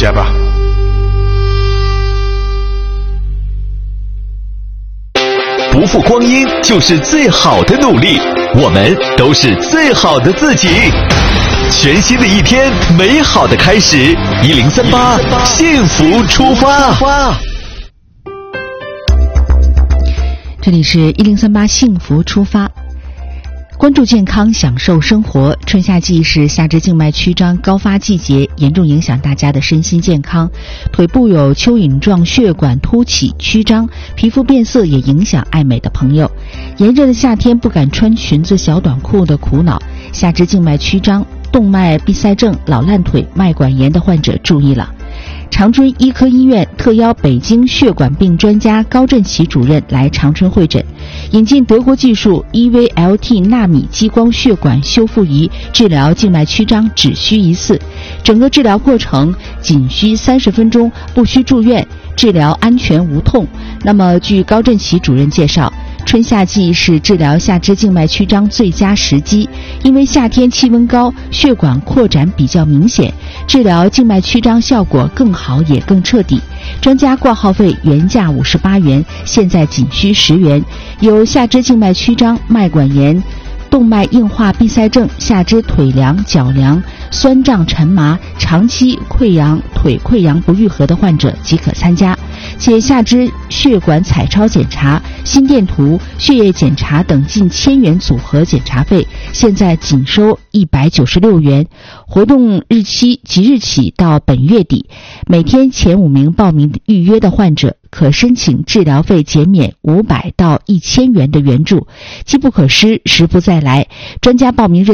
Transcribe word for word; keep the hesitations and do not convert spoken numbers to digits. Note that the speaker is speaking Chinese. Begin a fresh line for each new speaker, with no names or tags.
家吧。
不负光阴就是最好的努力，我们都是最好的自己。全新的一天，美好的开始，一零三八幸福出发。
这里是一零三八幸福出发，关注健康，享受生活。春夏季是下肢静脉曲张高发季节，严重影响大家的身心健康。腿部有蚯蚓状血管凸起曲张，皮肤变色也影响爱美的朋友。炎热的夏天不敢穿裙子小短裤的苦恼，下肢静脉曲张、动脉闭塞症、老烂腿、脉管炎的患者注意了。长春医科医院特邀北京血管病专家高振奇主任来长春会诊，引进德国技术 E V L T 纳米激光血管修复仪治疗静脉曲张，只需一次，整个治疗过程仅需三十分钟，不需住院，治疗安全无痛。那么据高振奇主任介绍，春夏季是治疗下肢静脉曲张最佳时机，因为夏天气温高，血管扩展比较明显，治疗静脉曲张效果更好也更彻底。专家挂号费原价五十八元，现在仅需十元。有下肢静脉曲张、脉管炎、动脉硬化闭塞症、下肢腿凉、脚凉、酸胀沉麻、长期溃疡、腿溃疡不愈合的患者即可参加。且下肢血管彩超检查、心电图、血液检查等近千元组合检查费，现在仅收一百九十六元。活动日期即日起到本月底，每天前五名报名预约的患者可申请治疗费减免五百到一千元的援助，机不可失，时不再来。专家报名热